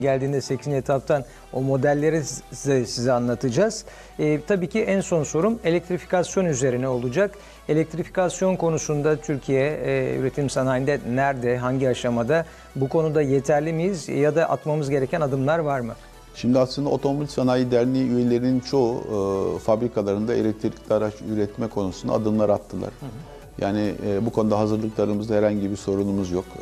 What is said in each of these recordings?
Geldiğinde 8. etaptan o modelleri size anlatacağız. Tabii ki en son sorum elektrifikasyon üzerine olacak. Elektrifikasyon konusunda Türkiye üretim sanayinde nerede, hangi aşamada? Bu konuda yeterli miyiz ya da atmamız gereken adımlar var mı? Şimdi aslında Otomobil Sanayi Derneği üyelerinin çoğu fabrikalarında elektrikli araç üretme konusunda adımlar attılar. Yani bu konuda hazırlıklarımızda herhangi bir sorunumuz yok.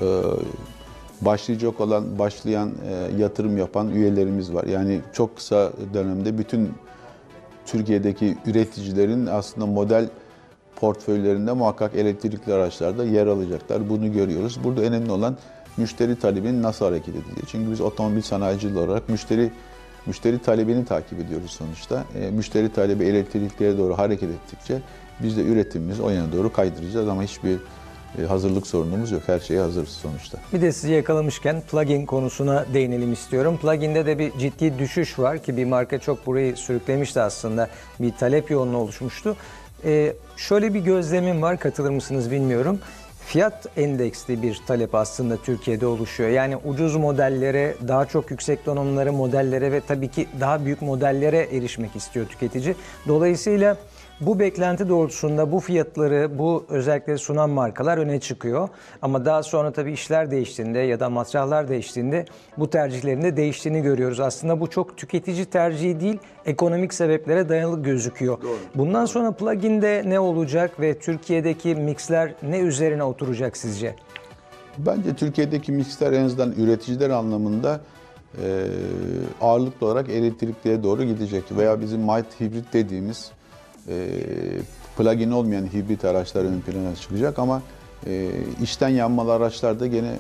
Başlayan yatırım yapan üyelerimiz var. Yani çok kısa dönemde bütün Türkiye'deki üreticilerin aslında model portföylerinde muhakkak elektrikli araçlarda yer alacaklar. Bunu görüyoruz. Burada önemli olan müşteri talebinin nasıl hareket edildiği. Çünkü biz otomobil sanayiciliği olarak müşteri talebini takip ediyoruz sonuçta. Müşteri talebi elektrikliye doğru hareket ettikçe biz de üretimimizi o yana doğru kaydıracağız ama hiçbir hazırlık sorunumuz yok. Her şeye hazırız sonuçta. Bir de sizi yakalamışken plug-in konusuna değinelim istiyorum. Plug-in'de de bir ciddi düşüş var ki bir marka çok burayı sürüklemişti aslında. Bir talep yoğunluğu oluşmuştu. Şöyle bir gözlemim var, katılır mısınız bilmiyorum. Fiyat endeksli bir talep aslında Türkiye'de oluşuyor. Yani ucuz modellere, daha çok yüksek donanımları modellere ve tabii ki daha büyük modellere erişmek istiyor tüketici. Dolayısıyla bu beklenti doğrultusunda bu fiyatları, bu özellikleri sunan markalar öne çıkıyor. Ama daha sonra tabii işler değiştiğinde ya da matrahlar değiştiğinde bu tercihlerin de değiştiğini görüyoruz. Aslında bu çok tüketici tercihi değil, ekonomik sebeplere dayalı gözüküyor. Doğru. Bundan sonra plug-in'de ne olacak ve Türkiye'deki mixler ne üzerine oturacak sizce? Bence Türkiye'deki mixler en azından üreticiler anlamında ağırlıklı olarak elektrikliye doğru gidecek. Veya bizim mild hibrit dediğimiz plug-in olmayan hibrit araçlar ön plana çıkacak ama içten yanmalı araçlarda gene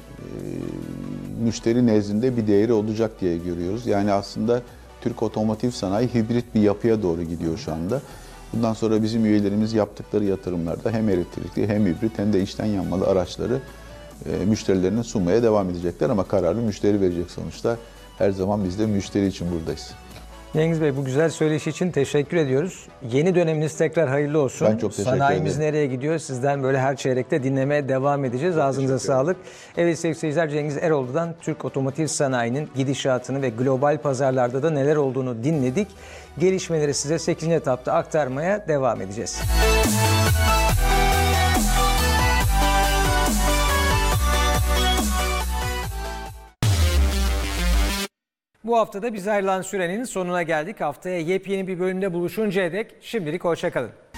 müşteri nezdinde bir değeri olacak diye görüyoruz. Yani aslında Türk otomotiv sanayi hibrit bir yapıya doğru gidiyor şu anda. Bundan sonra bizim üyelerimiz yaptıkları yatırımlarda hem elektrikli hem hibrit hem de içten yanmalı araçları müşterilerine sunmaya devam edecekler ama kararı müşteri verecek sonuçta. Her zaman biz de müşteri için buradayız. Cengiz Bey, bu güzel söyleşi için teşekkür ediyoruz. Yeni döneminiz tekrar hayırlı olsun. Ben çok teşekkür Sanayimiz ederim. nereye gidiyor? Sizden böyle her çeyrekte dinlemeye devam edeceğiz. Çok Ağzınıza sağlık. Evet sevgili seyirciler, Cengiz Eroğlu'dan Türk otomotiv sanayinin gidişatını ve global pazarlarda da neler olduğunu dinledik. Gelişmeleri size 8. etapta aktarmaya devam edeceğiz. Bu haftada biz ayrılan sürenin sonuna geldik. Haftaya yepyeni bir bölümde buluşuncaya dek şimdilik hoşça kalın.